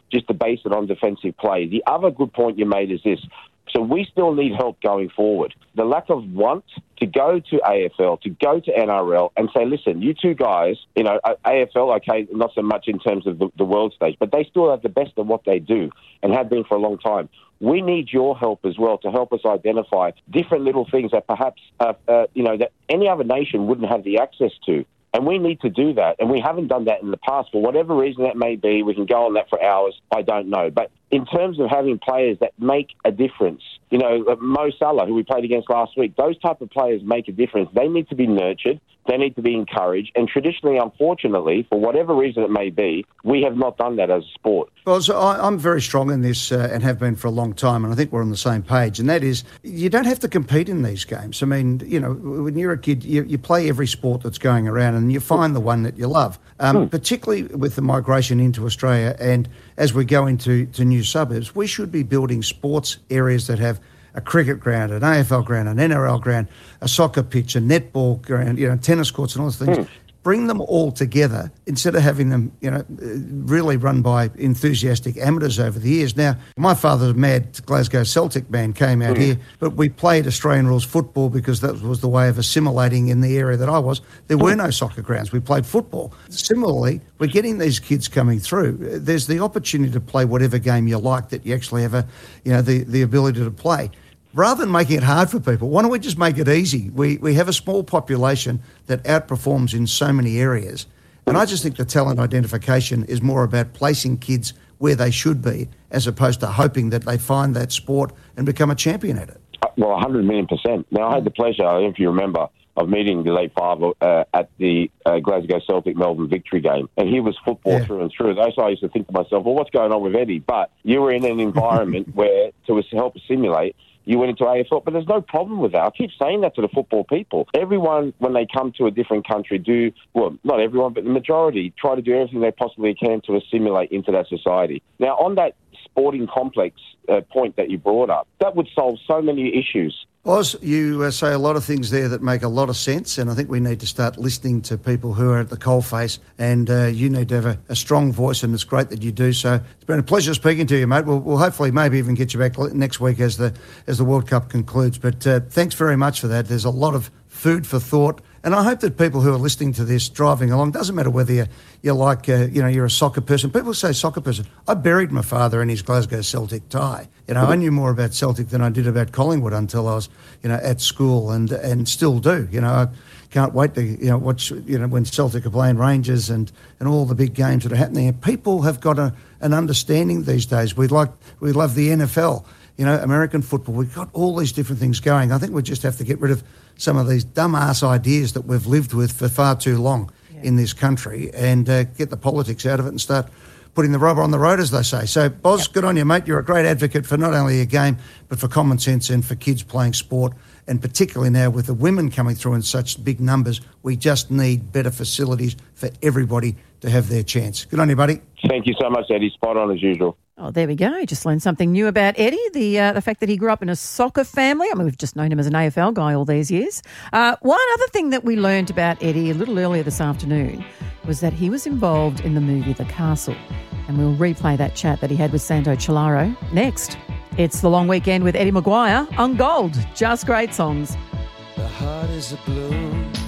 just to base it on defensive play. The other good point you made is this. So we still need help going forward. The lack of want to go to AFL, to go to NRL and say, listen, you two guys, AFL, okay, not so much in terms of the world stage, but they still have the best of what they do and have been for a long time. We need your help as well to help us identify different little things that perhaps, that any other nation wouldn't have the access to. And we need to do that. And we haven't done that in the past. For whatever reason that may be, we can go on that for hours. I don't know. But in terms of having players that make a difference, Mo Salah, who we played against last week, those type of players make a difference. They need to be nurtured. They need to be encouraged. And traditionally, unfortunately, for whatever reason it may be, we have not done that as a sport. Well, so I'm very strong in this and have been for a long time, and I think we're on the same page, and that is you don't have to compete in these games. I mean, when you're a kid, you play every sport that's going around and you find the one that you love, particularly with the migration into Australia. And as we go into new suburbs, we should be building sports areas that have a cricket ground, an AFL ground, an NRL ground, a soccer pitch, a netball ground, tennis courts and all those things. Bring them all together instead of having them, really run by enthusiastic amateurs over the years. Now, my father's mad Glasgow Celtic man came out here, but we played Australian rules football because that was the way of assimilating in the area that I was. There were no soccer grounds. We played football. Similarly, we're getting these kids coming through. There's the opportunity to play whatever game you like that you actually have the ability to play. Rather than making it hard for people, why don't we just make it easy? We have a small population that outperforms in so many areas. And I just think the talent identification is more about placing kids where they should be as opposed to hoping that they find that sport and become a champion at it. Well, 100 million %. Now, I had the pleasure, I don't know if you remember, of meeting the late father at the Glasgow Celtic Melbourne victory game. And he was football through and through. That's why I used to think to myself, well, what's going on with Eddie? But you were in an environment where, to help simulate, you went into AFL, but there's no problem with that. I keep saying that to the football people. Everyone, when they come to a different country, not everyone, but the majority, try to do everything they possibly can to assimilate into that society. Now, on that sporting complex point that you brought up, that would solve so many issues. Oz, you say a lot of things there that make a lot of sense, and I think we need to start listening to people who are at the coalface, and you need to have a strong voice, and it's great that you do so. It's been a pleasure speaking to you, mate. We'll hopefully maybe even get you back next week as the World Cup concludes, but thanks very much for that. There's a lot of food for thought. And I hope that people who are listening to this driving along, doesn't matter whether you're like, you're a soccer person. People say soccer person. I buried my father in his Glasgow Celtic tie. I knew more about Celtic than I did about Collingwood until I was, at school and still do. I can't wait to, watch, when Celtic are playing Rangers and all the big games that are happening. And people have got an understanding these days. We love the NFL, American football. We've got all these different things going. I think we just have to get rid of some of these dumb-ass ideas that we've lived with for far too long in this country and get the politics out of it and start putting the rubber on the road, as they say. So, Boz, good on you, mate. You're a great advocate for not only a game but for common sense and for kids playing sport, and particularly now with the women coming through in such big numbers, we just need better facilities for everybody to have their chance. Good on you, buddy. Thank you so much, Eddie. Spot on as usual. Oh, there we go. Just learned something new about Eddie, the fact that he grew up in a soccer family. I mean, we've just known him as an AFL guy all these years. One other thing that we learned about Eddie a little earlier this afternoon was that he was involved in the movie The Castle. And we'll replay that chat that he had with Santo Ciallaro next. It's The Long Weekend with Eddie Maguire on Gold. Just great songs. The heart is a blue